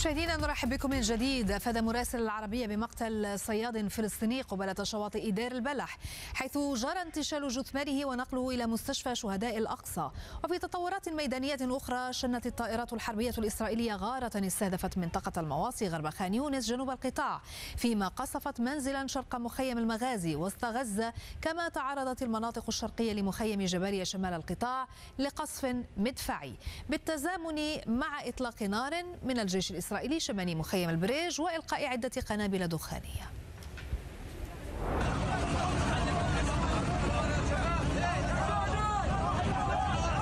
مشاهدينا نرحب بكم من جديد. أفاد مراسل العربية بمقتل صياد فلسطيني قبالة شواطئ دير البلح، حيث جرى انتشال جثمانه ونقله إلى مستشفى شهداء الأقصى. وفي تطورات ميدانية أخرى، شنت الطائرات الحربية الإسرائيلية غارة استهدفت منطقة المواصي غرب خان يونس جنوب القطاع، فيما قصفت منزلا شرق مخيم المغازي وسط غزة. كما تعرضت المناطق الشرقية لمخيم جباليا شمال القطاع لقصف مدفعي، بالتزامن مع إطلاق نار من الجيش الإسرائيلي شمال مخيم البريج وإلقاء عدة قنابل دخانية.